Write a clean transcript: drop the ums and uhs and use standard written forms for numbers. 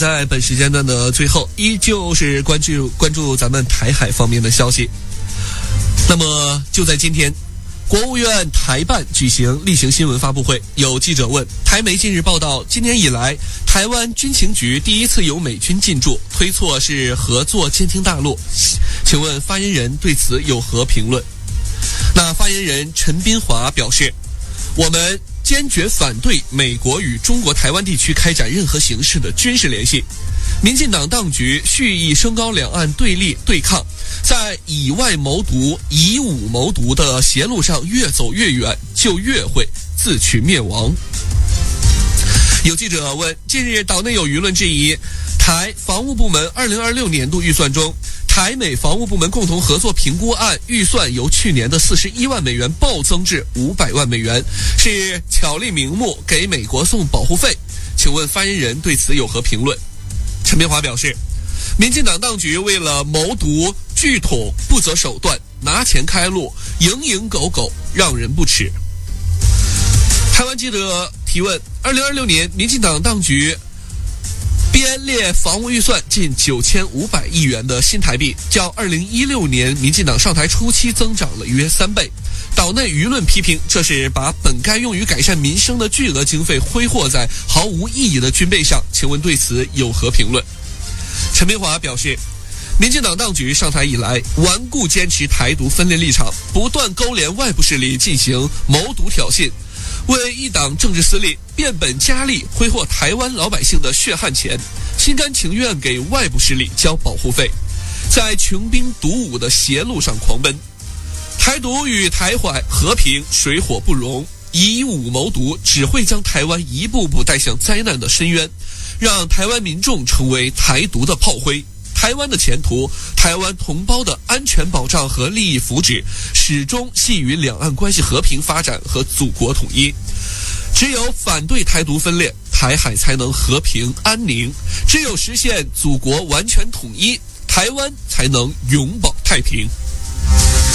在本时间段的最后，依旧是关注咱们台海方面的消息。那么就在今天，国务院台办举行例行新闻发布会，有记者问，台媒近日报道，今年以来台湾军情局第一次有美军进驻，推错是合作监听大陆，请问发言人对此有何评论？那发言人陈斌华表示，我们坚决反对美国与中国台湾地区开展任何形式的军事联系。民进党当局蓄意升高两岸对立对抗，在以外谋独、以武谋独的邪路上越走越远，就越会自取灭亡。有记者问，近日岛内有舆论质疑，台防务部门2026年度预算中，台美防务部门共同合作评估案预算由去年的41万美元暴增至500万美元，是巧立名目给美国送保护费。请问发言人对此有何评论？陈明华表示，民进党当局为了谋独拒统不择手段，拿钱开路，蝇营狗苟，让人不齿。台湾记者提问，2026年民进党当局编列防务预算近9500亿元的新台币，较2016年民进党上台初期增长了约3倍。岛内舆论批评，这是把本该用于改善民生的巨额经费挥霍在毫无意义的军备上，请问对此有何评论？陈明华表示，民进党当局上台以来，顽固坚持台独分裂立场，不断勾连外部势力进行谋独挑衅，为一党政治私利变本加厉挥霍台湾老百姓的血汗钱，心甘情愿给外部势力交保护费，在穷兵黩武的邪路上狂奔。台独与台海和平水火不容，以武谋独只会将台湾一步步带向灾难的深渊，让台湾民众成为台独的炮灰。台湾的前途，台湾同胞的安全保障和利益福祉，始终系于两岸关系和平发展和祖国统一。只有反对台独分裂，台海才能和平安宁；只有实现祖国完全统一，台湾才能永保太平。